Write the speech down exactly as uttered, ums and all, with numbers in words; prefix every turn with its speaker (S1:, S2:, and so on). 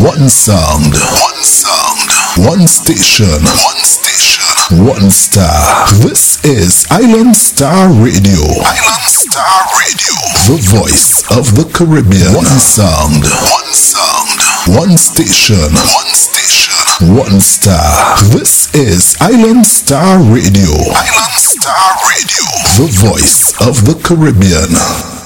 S1: One sound. One sound. One station. One station. One star. This is Island Star Radio. Island Star Radio. The voice of the Caribbean. One sound. One sound. One station. One station. One star. This is Island Star Radio. Island Star Radio. The voice of the Caribbean.